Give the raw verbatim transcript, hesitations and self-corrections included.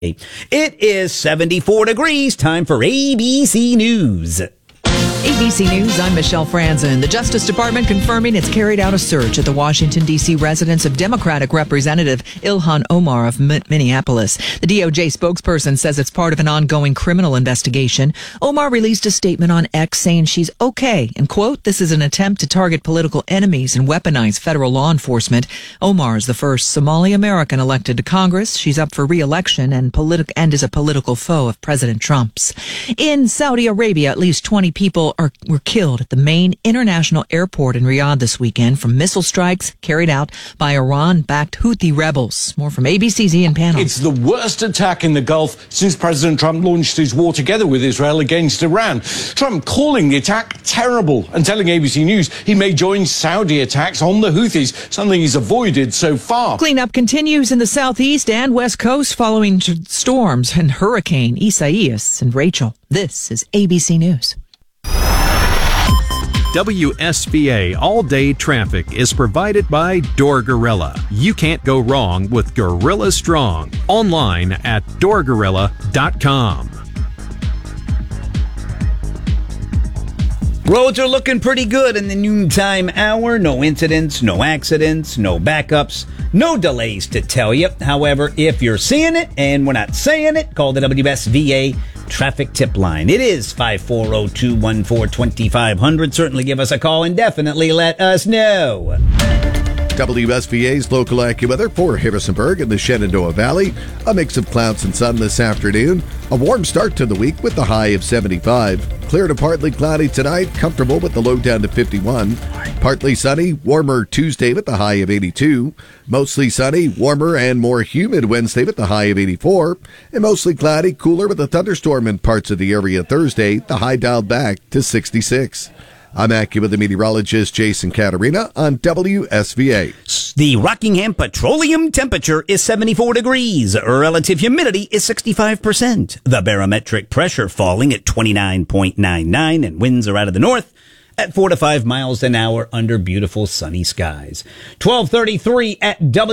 It is seventy-four degrees. Time for A B C News. A B C News, I'm Michelle Franzen. The Justice Department confirming it's carried out a search at the Washington, D C residence of Democratic Representative Ilhan Omar of M- Minneapolis. The D O J spokesperson says it's part of an ongoing criminal investigation. Omar released a statement on X saying she's okay, and quote, this is an attempt to target political enemies and weaponize federal law enforcement. Omar is the first Somali American elected to Congress. She's up for re-election and, politi- and is a political foe of President Trump's. In Saudi Arabia, at least twenty people Are, were killed at the main international airport in Riyadh this weekend from missile strikes carried out by Iran-backed Houthi rebels. More from A B C's Ian Pannell. It's the worst attack in the Gulf since President Trump launched his war together with Israel against Iran. Trump calling the attack terrible and telling A B C News he may join Saudi attacks on the Houthis, something he's avoided so far. Cleanup continues in the southeast and west coast following t- storms and Hurricane Isaias and Rachel. This is A B C News. W S B A All-Day Traffic is provided by Door Gorilla. You can't go wrong with Gorilla Strong. Online at door gorilla dot com. Roads are looking pretty good in the noontime hour. No incidents, no accidents, no backups, no delays to tell you. However, if you're seeing it and we're not saying it, call the W S B A Traffic Tip Line. It is five four zero, two one four, two five zero zero. Certainly give us a call and definitely let us know. W S B A's local AccuWeather for Harrisonburg and the Shenandoah Valley. A mix of clouds and sun this afternoon. A warm start to the week with the high of seventy-five. Clear to partly cloudy tonight, comfortable with the low down to fifty-one. Partly sunny, warmer Tuesday with the high of eighty-two. Mostly sunny, warmer and more humid Wednesday with the high of eighty-four. And mostly cloudy, cooler with a thunderstorm in parts of the area Thursday, the high dialed back to sixty-six. I'm AccuWeather meteorologist Jason Caterina on W S B A. The Rockingham Petroleum temperature is seventy-four degrees. Relative humidity is sixty-five percent. The barometric pressure falling at twenty-nine point nine nine, and winds are out of the north at four to five miles an hour under beautiful sunny skies. twelve thirty-three at W.